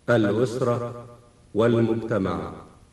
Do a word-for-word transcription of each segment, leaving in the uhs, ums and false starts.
الأسرة والمجتمع.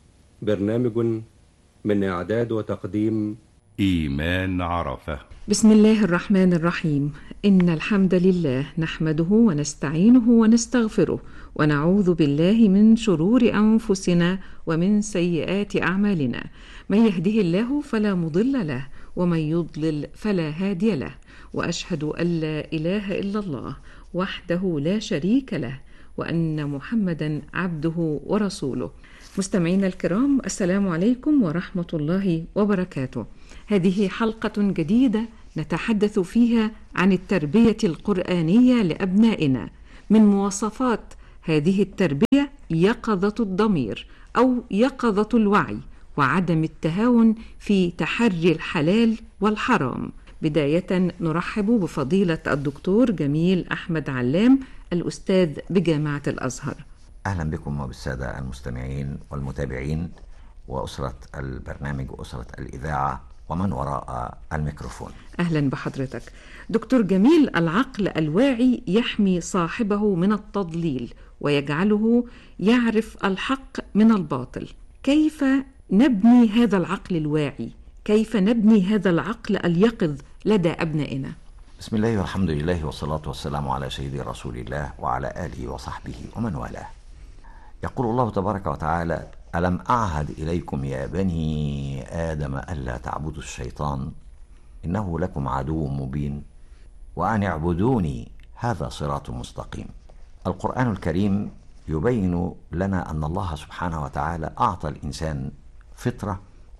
برنامج من إعداد وتقديم إيمان عرفة. بسم الله الرحمن الرحيم. إن الحمد لله نحمده ونستعينه ونستغفره ونعوذ بالله من شرور أنفسنا ومن سيئات أعمالنا. من يهده الله فلا مضل له ومن يضلل فلا هادي له، وأشهد أن لا إله إلا الله وحده لا شريك له، وأن محمدا عبده ورسوله. مستمعينا الكرام، السلام عليكم ورحمة الله وبركاته. هذه حلقة جديدة نتحدث فيها عن التربية القرآنية لأبنائنا. من مواصفات هذه التربية يقظة الضمير أو يقظة الوعي، وعدم التهاون في تحري الحلال والحرام. بداية نرحب بفضيلة الدكتور جميل أحمد علام، الأستاذ بجامعة الأزهر. أهلا بكم وبالسادة المستمعين والمتابعين وأسرة البرنامج وأسرة الإذاعة ومن وراء الميكروفون. أهلا بحضرتك دكتور جميل. العقل الواعي يحمي صاحبه من التضليل ويجعله يعرف الحق من الباطل. كيف نبني هذا العقل الواعي؟ كيف نبني هذا العقل اليقظ لدى أبنائنا؟ بسم الله والحمد لله والصلاة والسلام على سيدي رسول الله وعلى آله وصحبه ومن والاه. يقول الله تبارك وتعالى: ألم أعهد إليكم يا بني آدم ألا تعبدوا الشيطان إنه لكم عدو مبين وأن اعبدوني هذا صراط مستقيم. القرآن الكريم يبين لنا أن الله سبحانه وتعالى أعطى الإنسان فطرة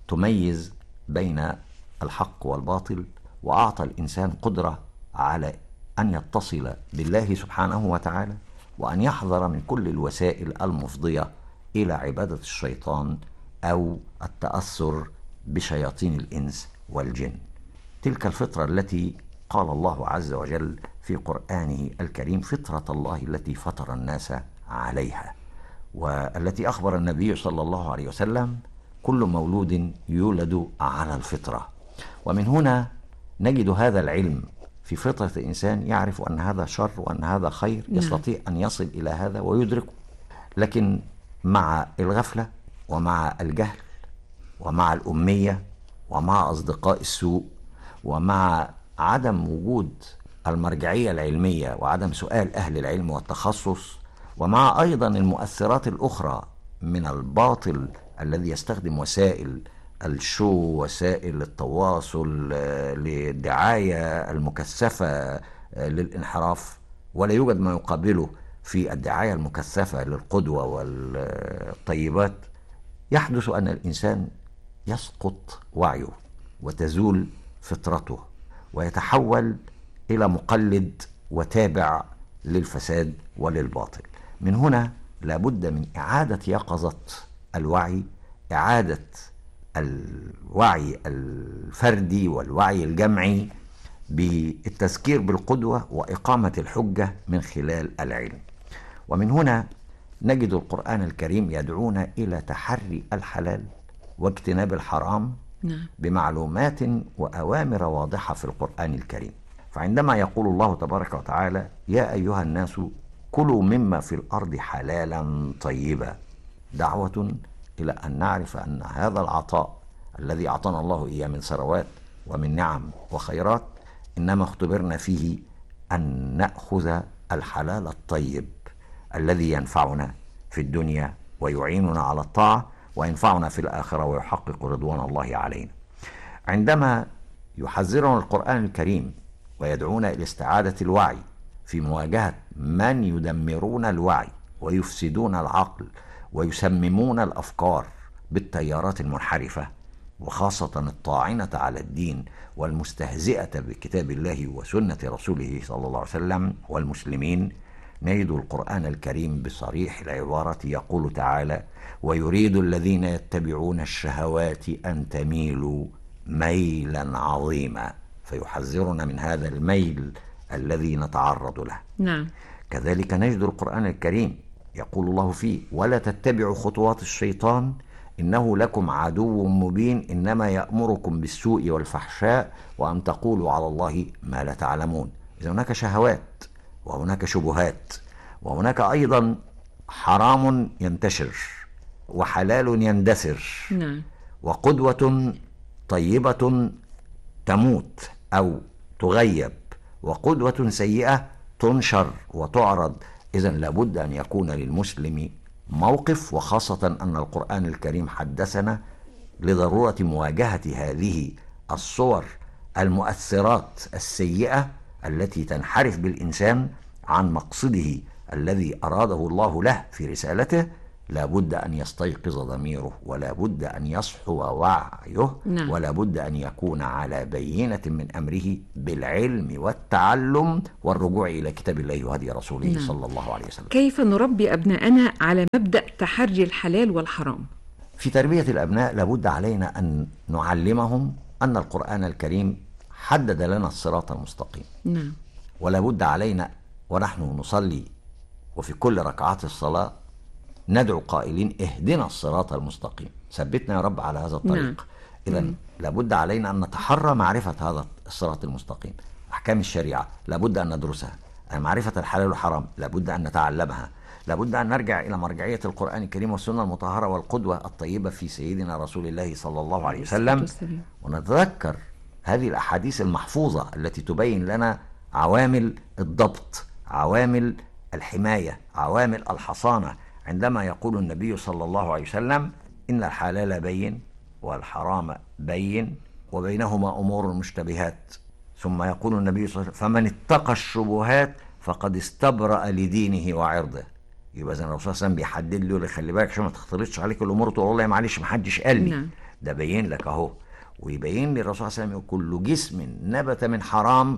تميز بين الحق والباطل، وأعطى الإنسان قدرة على أن يتصل بالله سبحانه وتعالى وأن يحذر من كل الوسائل المفضية إلى عبادة الشيطان أو التأثر بشياطين الإنس والجن. تلك الفطرة التي قال الله عز وجل في قرآنه الكريم: فطرة الله التي فطر الناس عليها، والتي أخبر النبي صلى الله عليه وسلم: كل مولود يولد على الفطرة. ومن هنا نجد هذا العلم في فطرة الإنسان، يعرف أن هذا شر وأن هذا خير، يستطيع أن يصل إلى هذا ويدركه. لكن مع الغفلة ومع الجهل ومع الأمية ومع أصدقاء السوء ومع عدم وجود المرجعية العلمية وعدم سؤال أهل العلم والتخصص، ومع أيضا المؤثرات الأخرى من الباطل الذي يستخدم وسائل الشو، وسائل التواصل للدعاية المكثفة للانحراف، ولا يوجد ما يقابله في الدعاية المكثفة للقدوة والطيبات، يحدث أن الإنسان يسقط وعيه وتزول فطرته ويتحول إلى مقلد وتابع للفساد وللباطل. من هنا لابد من إعادة يقظة الوعي، إعادة الوعي الفردي والوعي الجمعي بالتذكير بالقدوة وإقامة الحجة من خلال العلم. ومن هنا نجد القرآن الكريم يدعونا إلى تحري الحلال واجتناب الحرام بمعلومات وأوامر واضحة في القرآن الكريم. فعندما يقول الله تبارك وتعالى: يا أيها الناس كلوا مما في الأرض حلالا طيبا، دعوة إلى أن نعرف أن هذا العطاء الذي أعطانا الله إياه من ثروات ومن نعم وخيرات إنما اختبرنا فيه أن نأخذ الحلال الطيب الذي ينفعنا في الدنيا ويعيننا على الطاعة وينفعنا في الآخرة ويحقق رضوان الله علينا. عندما يحذرنا القرآن الكريم ويدعونا إلى استعادة الوعي في مواجهة من يدمرون الوعي ويفسدون العقل ويسممون الأفكار بالتيارات المنحرفة، وخاصة الطاعنة على الدين والمستهزئة بكتاب الله وسنة رسوله صلى الله عليه وسلم والمسلمين، نجد القرآن الكريم بصريح العبارة يقول تعالى: ويريد الذين يتبعون الشهوات أن تميلوا ميلا عظيما. فيحذرنا من هذا الميل الذي نتعرض له. نعم. كذلك نجد القرآن الكريم يقول الله فيه: ولا تتبعوا خطوات الشيطان إنه لكم عدو مبين إنما يأمركم بالسوء والفحشاء وأن تقولوا على الله ما لا تعلمون. إذا هناك شهوات وهناك شبهات وهناك أيضا حرام ينتشر وحلال يندثر، نعم. وقدوة طيبة تموت أو تغيب، وقدوة سيئة تنشر وتعرض. إذن لابد أن يكون للمسلم موقف، وخاصة أن القرآن الكريم حدثنا لضرورة مواجهة هذه الصور المؤثرات السيئة التي تنحرف بالإنسان عن مقصده الذي أراده الله له في رسالته. لا بد أن يستيقظ ضميره، ولا بد أن يصحو وعيه، نعم. ولا بد أن يكون على بينة من أمره بالعلم والتعلم والرجوع إلى كتاب الله وهدي رسوله، نعم. صلى الله عليه وسلم. كيف نربي أبناءنا على مبدأ تحري الحلال والحرام؟ في تربية الأبناء لابد علينا أن نعلمهم أن القرآن الكريم حدد لنا الصراط المستقيم، نعم. ولا بد علينا ونحن نصلي وفي كل ركعات الصلاة ندعو قائلين اهدنا الصراط المستقيم، ثبتنا يا رب على هذا الطريق. نعم. إذن لابد علينا أن نتحرى معرفة هذا الصراط المستقيم. أحكام الشريعة لابد أن ندرسها، معرفة الحلال والحرام لابد أن نتعلمها، لابد أن نرجع إلى مرجعية القرآن الكريم والسنة المطهرة والقدوة الطيبة في سيدنا رسول الله صلى الله عليه وسلم، ونتذكر هذه الأحاديث المحفوظة التي تبين لنا عوامل الضبط، عوامل الحماية، عوامل الحصانة. عندما يقول النبي صلى الله عليه وسلم إن الحلال بين والحرام بين وبينهما أمور مشتبهات، ثم يقول النبي صلى الله عليه وسلم فمن اتقى الشبهات فقد استبرأ لدينه وعرضه. يبقى زي الرسول صلى الله عليه وسلم بيحدد له، خلي بالك عشان ما تختلطش عليك الأمور تقول والله معلش ما حدش قال لي، نعم. ده بين لك أهو. ويبين لي الرسول صلى الله عليه وسلم كل جسم نبت من حرام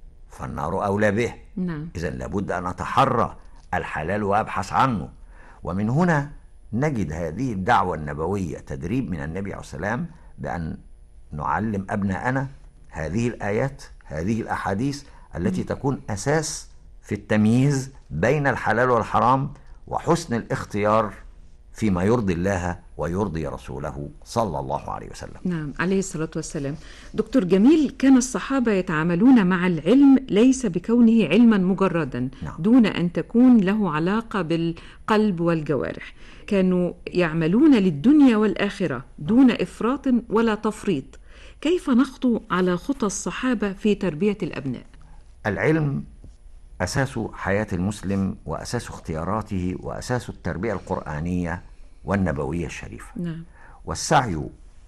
فالنار أولى به، نعم. إذن لابد أن أتحرى الحلال وأبحث عنه. ومن هنا نجد هذه الدعوة النبوية تدريب من النبي عليه السلام بأن نعلم أبناءنا هذه الآيات، هذه الأحاديث التي تكون أساس في التمييز بين الحلال والحرام وحسن الاختيار فيما يرضي الله ويرضي رسوله صلى الله عليه وسلم. نعم، عليه الصلاة والسلام. دكتور جميل، كان الصحابة يتعاملون مع العلم ليس بكونه علما مجردا، نعم. دون أن تكون له علاقة بالقلب والجوارح، كانوا يعملون للدنيا والآخرة دون إفراط ولا تفريط. كيف نخطو على خطى الصحابة في تربية الأبناء؟ العلم أساس حياة المسلم وأساس اختياراته وأساس التربية القرآنية والنبوية الشريفة، نعم. والسعي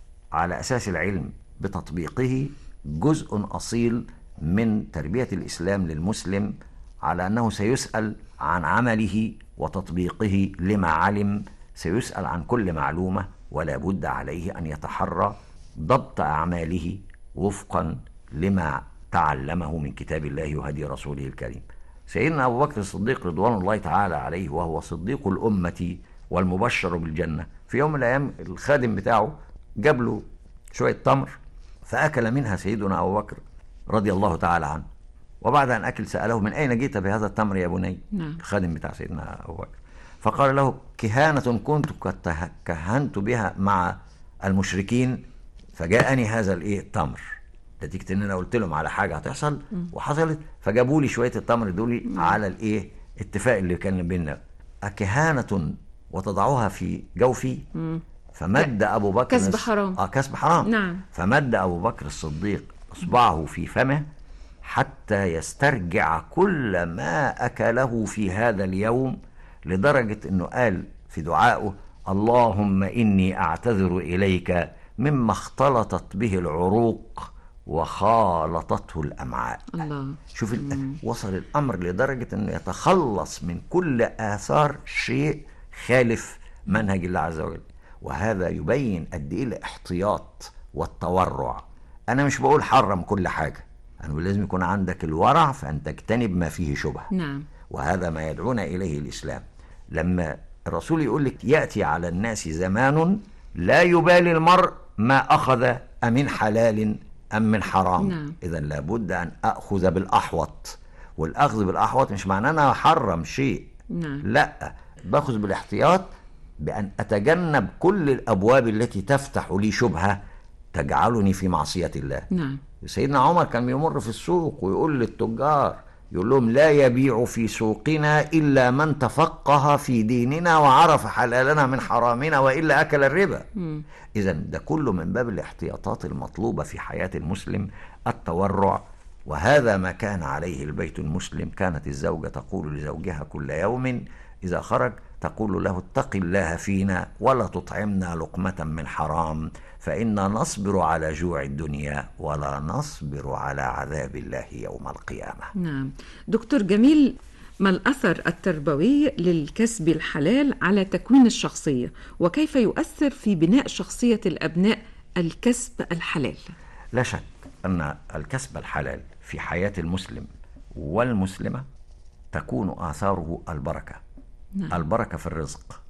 على أساس العلم بتطبيقه جزء أصيل من تربية الإسلام للمسلم، على أنه سيسأل عن عمله وتطبيقه لما علم، سيسأل عن كل معلومة، ولا بد عليه أن يتحرى ضبط أعماله وفقا لما تعلمه من كتاب الله وهدي رسوله الكريم. سيدنا أبو بكر الصديق رضوان الله تعالى عليه، وهو صديق الأمة والمبشر بالجنة، في يوم من الأيام الخادم بتاعه جاب له شوية تمر فأكل منها سيدنا أبو بكر رضي الله تعالى عنه، وبعد أن أكل سأله من أين جئت بهذا التمر يا بني؟ نعم. الخادم بتاع سيدنا أبو بكر، فقال له كهانة كنت قد كهنت بها مع المشركين فجاءني هذا الإيه التمر، نتيجة ان انا قلت لهم على حاجة هتحصل وحصلت، فجابوا لي شوية التمر دول على الايه اتفاق اللي كان بيننا. أكهانة وتضعوها في جوفي، فمد ابو بكر كسب حرام، اه كسب حرام، نعم. فمد ابو بكر الصديق اصبعه في فمه حتى يسترجع كل ما اكله في هذا اليوم، لدرجة انه قال في دعائه اللهم اني اعتذر اليك مما اختلطت به العروق وخالطته الأمعاء. الله. شوف وصل الأمر لدرجة أنه يتخلص من كل آثار شيء خالف منهج الله عز وجل، وهذا يبين قد إيه الاحتياط والتورع. أنا مش بقول حرم كل حاجة، أنا بقول لازم يكون عندك الورع فأن تجتنب ما فيه شبهة، نعم. وهذا ما يدعونا إليه الإسلام. لما الرسول يقول لك يأتي على الناس زمان لا يبالي المرء ما أخذ أمن حلال أم من حرام، نعم. إذن لابد أن أخذ بالأحوط، والأخذ بالأحوط مش معناه أنا أحرم شيء، نعم. لا، بأخذ بالاحتياط بأن أتجنب كل الأبواب التي تفتح لي شبهة تجعلني في معصية الله، نعم. سيدنا عمر كان يمر في السوق ويقول للتجار يقول لهم لا يبيع في سوقنا إلا من تفقه في ديننا وعرف حلالنا من حرامنا وإلا أكل الربا. إذن ده كله من باب الاحتياطات المطلوبة في حياة المسلم، التورع، وهذا ما كان عليه البيت المسلم. كانت الزوجة تقول لزوجها كل يوم إذا خرج، تقول له اتق الله فينا ولا تطعمنا لقمة من حرام، فإنا نصبر على جوع الدنيا ولا نصبر على عذاب الله يوم القيامة. نعم دكتور جميل، ما الأثر التربوي للكسب الحلال على تكوين الشخصية، وكيف يؤثر في بناء شخصية الأبناء الكسب الحلال؟ لا شك أن الكسب الحلال في حياة المسلم والمسلمة تكون آثاره البركة. نعم. البركة في الرزق،